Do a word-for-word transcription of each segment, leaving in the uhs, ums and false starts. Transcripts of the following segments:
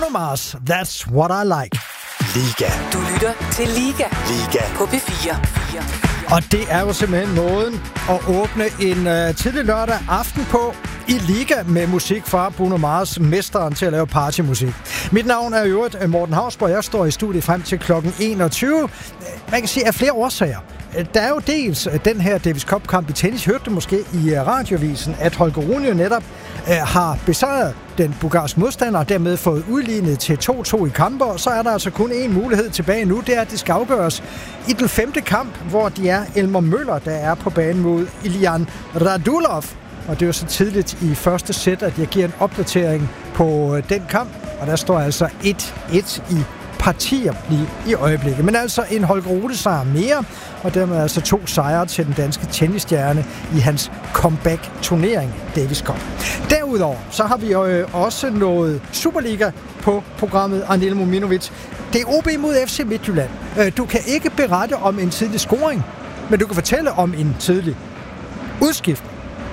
Bruno Mars, That's What I Like. Liga. Du lytter til Liga. Liga. På P fire. Og det er jo simpelthen måden at åbne en uh, tidlig lørdag aften på i Liga med musik fra Bruno Mars, mesteren til at lave partymusik. Mit navn er i øvrigt Morten Hausborg. Jeg står i studiet frem til klokken enogtyve. Man kan sige af flere årsager. Der er jo dels den her Davis Cup-kamp i tennis. Hørte du måske i radiovisen, at Holger Rune netop uh, har besejret den bulgarske modstander og dermed fået udlignet til to to i kamper. Så er der altså kun én mulighed tilbage nu. Det er, at det skal afgøres i den femte kamp, hvor de er Elmer Møller, der er på banen mod Iljan Radulov. Og det er jo så tidligt i første sæt, at jeg giver en opdatering på den kamp. Og der står altså et et i partier lige i øjeblikket. Men altså en Holger Rune sejr mere, og dermed altså to sejre til den danske tennisstjerne i hans comeback-turnering Davis Cup. Derudover så har vi jo også noget Superliga på programmet. Anil Mominovic. Det er O B mod F C Midtjylland. Du kan ikke berette om en tidlig scoring, men du kan fortælle om en tidlig udskiftning.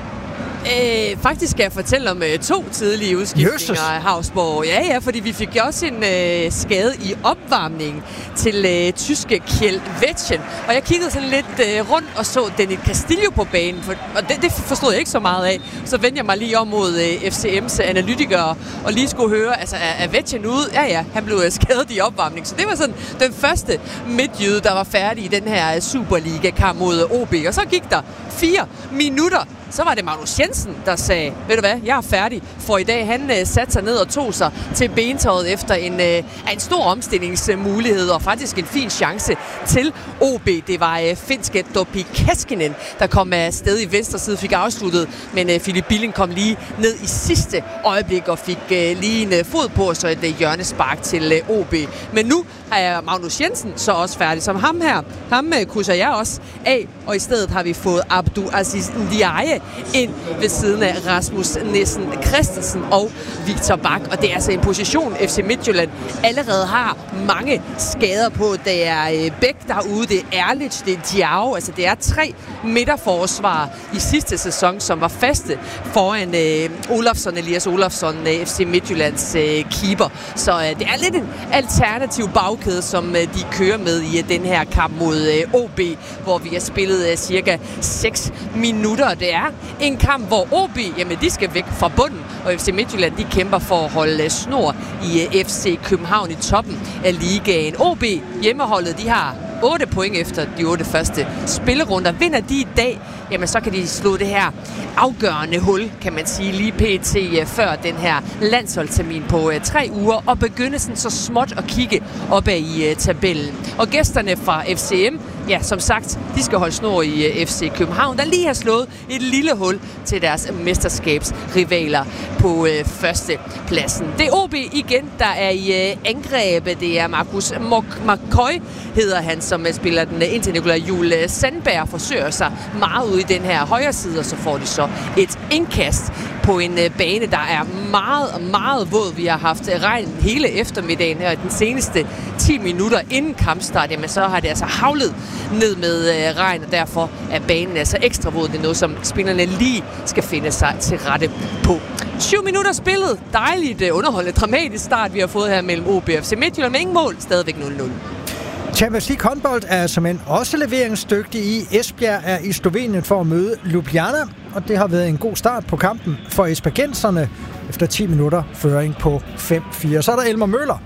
Øh, faktisk skal jeg fortælle om øh, to tidlige udskiftninger af Hausborg. Ja, ja, fordi vi fik også en øh, skade i opvarmningen til øh, tyske Kjeld Wetjen. Og jeg kiggede sådan lidt øh, rundt og så Dennis Castillo på banen, for, og det, det forstod jeg ikke så meget af. Så vendte jeg mig lige om mod øh, F C M's analytikere og lige skulle høre, altså er, er Wetjen ude? Ja, ja, han blev skadet i opvarmningen. Så det var sådan den første midtjyde, der var færdig i den her Superliga-kamp mod O B. Og så gik der fire minutter. Så var det Magnus Jensen, der sagde, ved du hvad, jeg er færdig for i dag. Han øh, satte sig ned og tog sig til bentøjet efter en, øh, en stor omstillingsmulighed og faktisk en fin chance til O B. Det var øh, finske Topi Keskinen, der kom af sted i venstre side, fik afsluttet, men øh, Philip Billing kom lige ned i sidste øjeblik og fik øh, lige en øh, fod på, og så et øh, hjørnespark til øh, O B. Men nu er Magnus Jensen så også færdig som ham her. Ham øh, krydser jeg også af, og i stedet har vi fået Abdou Aziz Ndiaye ind ved siden af Rasmus Nissen Christensen og Victor Bak. Og det er altså en position, F C Midtjylland allerede har mange skader på. Det er Bæk, der er ude, det er Erlich, det er Diao. Altså det er tre midterforsvar i sidste sæson, som var faste foran øh, Olafsson, Elias Olafsson, øh, F C Midtjyllands øh, keeper. Så øh, det er lidt en alternativ bagkæde, som øh, de kører med i øh, den her kamp mod øh, O B, hvor vi har spillet øh, cirka seks minutter. Det er en kamp, hvor O B, jamen de skal væk fra bunden, og F C Midtjylland, de kæmper for at holde snor i F C København i toppen af ligaen. O B, hjemmeholdet, de har otte point efter de otte første spillerunder. Vinder de i dag, jamen så kan de slå det her afgørende hul, kan man sige, lige pt. Før den her landsholdstermin på uh, tre uger, og begynde sådan så småt at kigge opad i uh, tabellen. Og gæsterne fra F C M, ja, som sagt, de skal holde snor i uh, F C København, der lige har slået et lille hul til deres mesterskabsrivaler på uh, første pladsen. Det er O B igen, der er i uh, angrebet. Det er Markus McCoy, hedder han, som spiller den indtil Nikolaj Juhl Sandberg forsøger sig meget ude i den her højre side, og så får de så et indkast på en bane, der er meget, meget våd. Vi har haft regn hele eftermiddagen her, den seneste ti minutter inden kampstart, jamen så har det altså havlet ned med regn, og derfor er banen altså ekstra våd. Det er noget, som spillerne lige skal finde sig til rette på. Syv minutter spillet. Dejligt underholdende, dramatisk start, vi har fået her mellem O B og F C Midtjylland, med ingen mål. Stadigvæk nul nul. Champions League håndbold er som en også leveringsdygtig i. Esbjerg er i Slovenien for at møde Ljubljana, og det har været en god start på kampen for esbjergenserne efter ti minutter føring på fem fire. Så er der Elmer Møller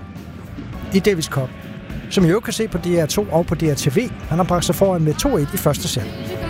i Davis Cup, som I jo kan se på D R to og på D R T V. Han har bragt sig foran med to et i første sæt.